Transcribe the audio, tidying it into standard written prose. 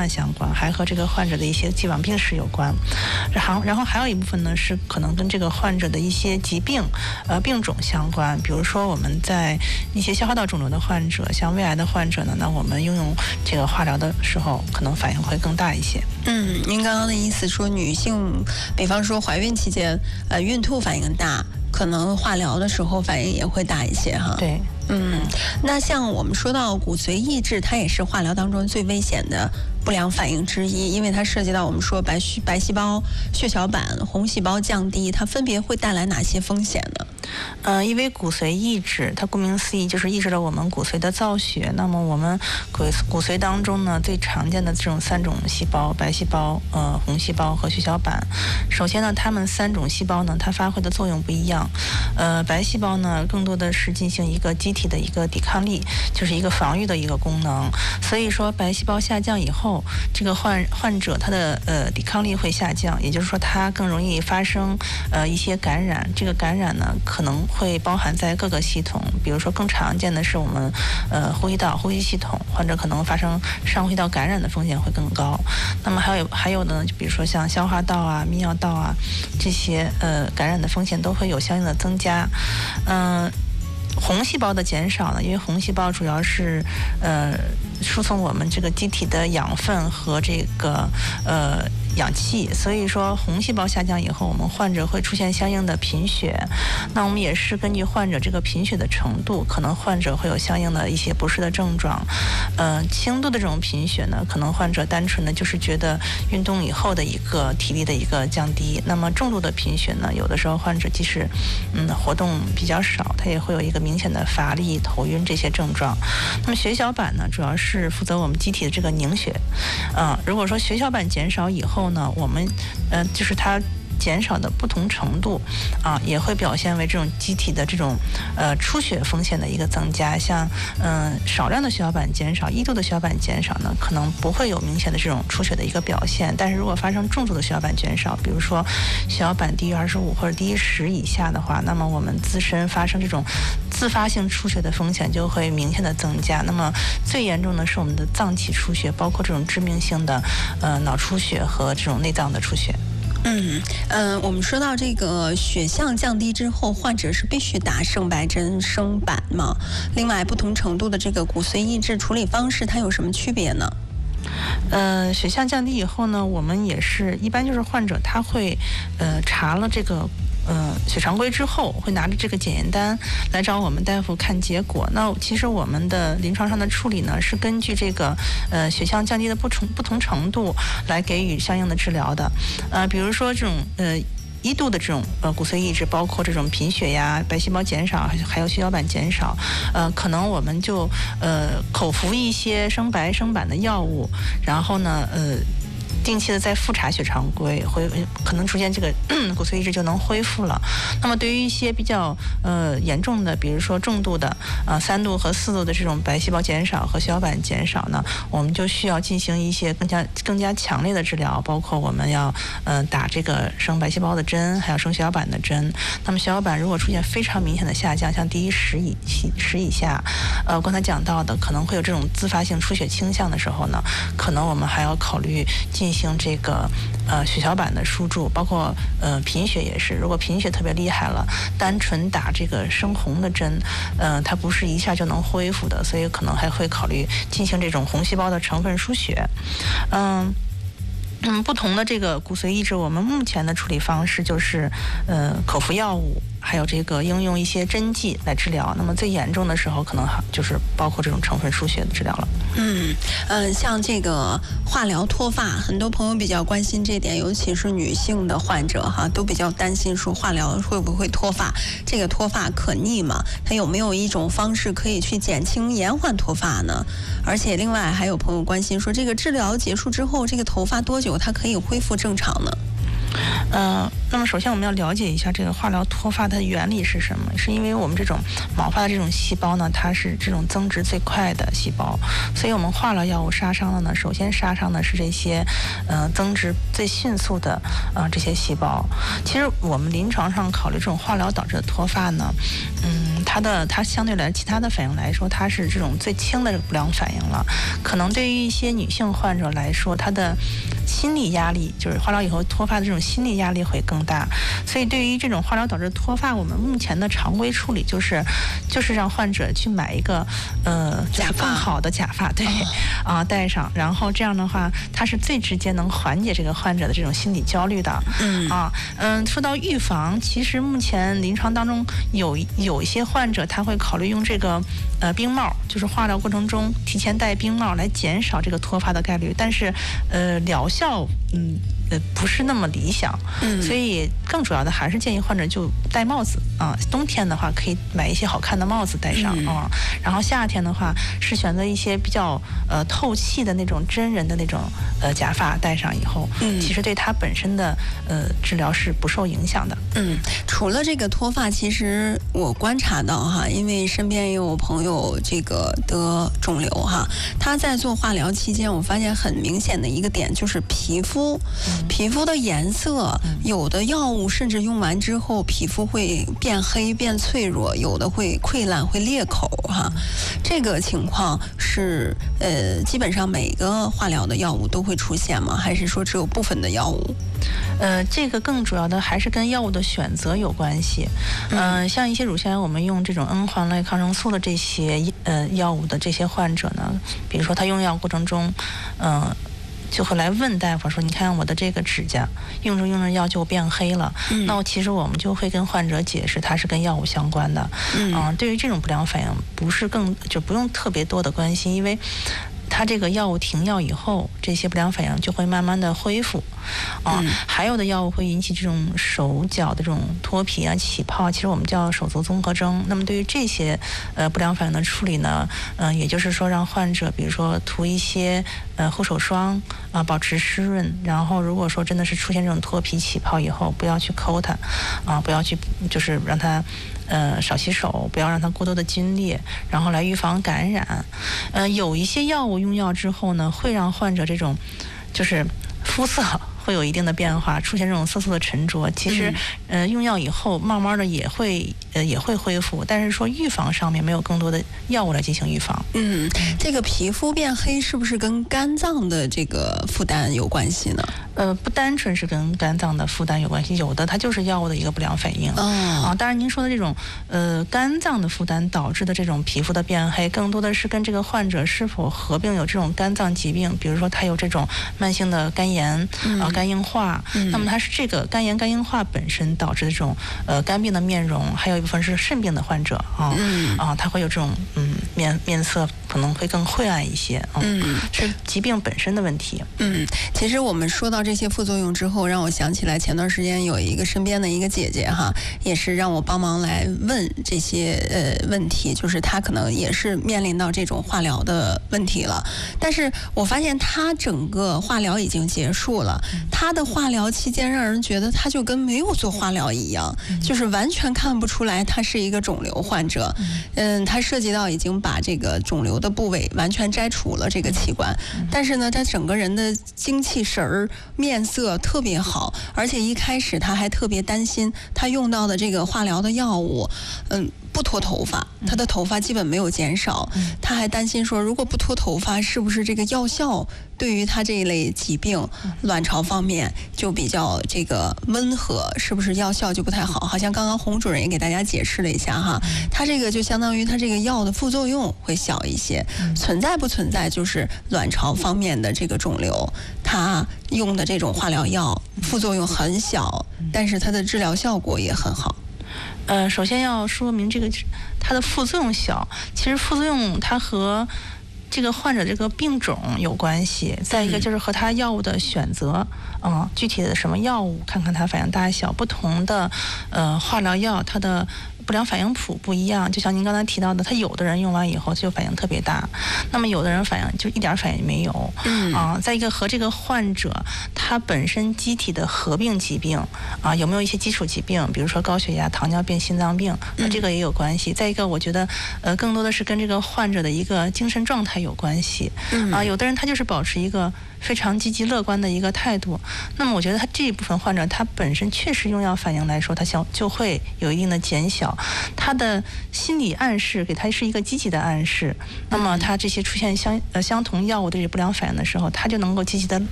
案相关，还和这个患者的一些既往病史有关。然后还有一部分呢是可能跟这个患者的一些疾病病种相关，比如说我们在一些消化道肿瘤的患者，像胃癌的患者呢，那我们应用这个化疗的时候，可能反应会更大一些。 您刚刚的意思说，女性，比方说怀孕期间，孕吐反应大，可能化疗的时候反应也会大一些哈。 对。 那像我们说到骨髓抑制，它也是化疗当中最危险的不良反应之一，因为它涉及到我们说白细胞、血小板、红细胞降低，它分别会带来哪些风险呢？ 因为骨髓抑制，它顾名思义就是抑制了我们骨髓的造血。那么我们骨髓当中呢，最常见的这种3种细胞，白细胞、红细胞和血小板。首先呢，它们3种细胞呢，它发挥的作用不一样。白细胞呢，更多的是进行一个机体的一个抵抗力，就是一个防御的一个功能。所以说，白细胞下降以后，这个患者他的抵抗力会下降，也就是说，他更容易发生一些感染。这个感染呢，可能会包含在各个系统，比如说更常见的是我们呼吸系统，患者可能发生上呼吸道感染的风险会更高。那么还有呢，就比如说像消化道啊、泌尿道啊这些感染的风险都会有相应的增加。红细胞的减少呢，因为红细胞主要是输送我们这个机体的养分和这个氧气，所以说红细胞下降以后，我们患者会出现相应的贫血。那我们也是根据患者这个贫血的程度，可能患者会有相应的一些不适的症状。轻度的这种贫血呢，可能患者单纯的就是觉得运动以后的一个体力的一个降低。那么重度的贫血呢，有的时候患者即使活动比较少，他也会有一个明显的乏力、头晕这些症状。那么血小板呢，主要是负责我们机体的这个凝血。如果说血小板减少以后呢，我们就是它减少的不同程度也会表现为这种机体的这种出血风险的一个增加。像少量的血小板减少，1度的血小板减少呢，可能不会有明显的这种出血的一个表现。但是如果发生重度的血小板减少，比如说血小板低于25或者低于10以下的话，那么我们自身发生这种自发性出血的风险就会明显的增加。那么最严重的是我们的脏器出血，包括这种致命性的脑出血和这种内脏的出血。 我们说到这个血象降低之后，患者是必须打生白针、生板吗？另外，不同程度的这个骨髓抑制处理方式，它有什么区别呢？ 血象降低以后呢，我们也是一般就是患者他会查了这个血常规之后，会拿着这个检验单来找我们大夫看结果。那其实我们的临床上的处理呢，是根据这个血象降低的不同程度来给予相应的治疗的。比如说这种1度的这种骨髓抑制，包括这种贫血呀、白细胞减少，还有血小板减少，可能我们就口服一些生白生板的药物，然后呢定期的再复查血常规，可能逐渐这个骨髓抑制就能恢复了。那么对于一些比较严重的，比如说重度的3度和4度的这种白细胞减少和血小板减少呢，我们就需要进行一些更加强烈的治疗，包括我们要打这个生白细胞的针，还有生血小板的针。那么血小板如果出现非常明显的下降，像低于10以下，刚才讲到的可能会有这种自发性出血倾向的时候呢，可能我们还要考虑进行这个血小板的输注，包括贫血也是。如果贫血特别厉害了，单纯打这个生红的针，它不是一下就能恢复的，所以可能还会考虑进行这种红细胞的成分输血。不同的这个骨髓抑制，我们目前的处理方式就是口服药物，还有这个应用一些针剂来治疗。那么最严重的时候，可能就是包括这种成分输血的治疗了。 像这个化疗脱发，很多朋友比较关心这点，尤其是女性的患者都比较担心说化疗会不会脱发？这个脱发可逆吗？它有没有一种方式可以去减轻延缓脱发呢？而且另外还有朋友关心说，这个治疗结束之后，这个头发多久它可以恢复正常呢？ 那么首先我们要了解一下这个化疗脱发的原理是什么？是因为我们这种毛发的这种细胞呢，它是这种增殖最快的细胞，所以我们化疗药物杀伤了呢，首先杀伤的是这些增殖最迅速的这些细胞。其实我们临床上考虑这种化疗导致的脱发呢，它相对来其他的反应来说，它是这种最轻的不良反应了。可能对于一些女性患者来说，她的心理压力，就是化疗以后脱发的这种心理压力会更大。所以对于这种化疗导致脱发，我们目前的常规处理就是让患者去买一个就是更好的假发，对，戴上，然后这样的话，它是最直接能缓解这个患者的这种心理焦虑的。说到预防，其实目前临床当中有一些患者他会考虑用这个冰帽，就是化疗过程中提前戴冰帽来减少这个脱发的概率，但是疗效不是那么理想，所以更主要的还是建议患者就戴帽子啊。冬天的话可以买一些好看的帽子戴上啊，然后夏天的话是选择一些比较透气的那种真人的那种假发戴上以后，其实对它本身的治疗是不受影响的。 除了这个脱发，其实我观察到哈，因为身边也有朋友这个得肿瘤哈，他在做化疗期间，我发现很明显的一个点就是皮肤的颜色，有的药物甚至用完之后皮肤会变黑变脆弱，有的会溃烂会裂口哈。这个情况是基本上每个化疗的药物都会出现吗？还是说只有部分的药物？ 这个更主要的还是跟药物的选择有关系。像一些乳腺癌，我们用这种N环类抗生素的这些药物的这些患者呢，比如说他用药过程中，就会来问大夫说：“你看我的这个指甲用着药就变黑了。”那其实我们就会跟患者解释，它是跟药物相关的。对于这种不良反应，不用特别多的关心，因为它这个药物停药以后，这些不良反应就会慢慢的恢复。还有的药物会引起这种手脚的这种脱皮啊、起泡，其实我们叫手足综合征。那么对于这些不良反应的处理呢，也就是说让患者比如说涂一些护手霜啊，保持湿润。然后如果说真的是出现这种脱皮起泡以后，不要去抠它啊，不要去就是让它少洗手，不要让它过多的皲裂，然后来预防感染。有一些药物用药之后呢，会让患者这种就是肤色会有一定的变化，出现这种色素的沉着。其实用药以后慢慢的也会恢复，但是说预防上面没有更多的药物来进行预防。 这个皮肤变黑是不是跟肝脏的这个负担有关系呢？ 不单纯是跟肝脏的负担有关系，有的它就是药物的一个不良反应。当然您说的这种肝脏的负担导致的这种皮肤的变黑，更多的是跟这个患者是否合并有这种肝脏疾病，比如说他有这种慢性的肝炎肝硬化，那么它是这个肝炎肝硬化本身导致的这种肝病的面容，还有一部分是肾病的患者他会有这种面色可能会更晦暗一些是疾病本身的问题。 其实我们说到这些副作用之后，让我想起来前段时间有一个身边的一个姐姐哈，也是让我帮忙来问这些问题，就是她可能也是面临到这种化疗的问题了，但是我发现她整个化疗已经结束了，她的化疗期间让人觉得她就跟没有做化疗一样，就是完全看不出来她是一个肿瘤患者。她涉及到已经把这个肿瘤的部位完全摘除了这个器官，但是呢，她整个人的精气神儿、面色特别好，而且一开始她还特别担心她用到的这个化疗的药物，不脱头发，她的头发基本没有减少，她还担心说，如果不脱头发，是不是这个药效对于她这一类疾病，卵巢方面就比较这个温和，是不是药效就不太好？好像刚刚洪主任也给大家解释了一下哈，她这个就相当于她这个药的副作用会小一些，存在不存在就是卵巢方面的这个肿瘤，她用的这种化疗药副作用很小，但是它的治疗效果也很好。 首先要说明这个它的副作用小，其实副作用它和这个患者这个病种有关系，再一个就是和他药物的选择，具体的什么药物，看看它反应大小，不同的化疗药它的不良反应谱不一样，就像您刚才提到的，他有的人用完以后就反应特别大，那么有的人反应就一点反应没有。再一个和这个患者他本身机体的合并疾病有没有一些基础疾病，比如说高血压、糖尿病、心脏病，那这个也有关系。再一个，我觉得更多的是跟这个患者的一个精神状态有关系。有的人他就是保持一个非常积极乐观的一个态度，那么我觉得他这一部分患者他本身确实用药反应来说，他就会有一定的减小，他的心理暗示给他是一个积极的暗示，那么他这些出现相同药物的这不良反应的时候，他就能够积极的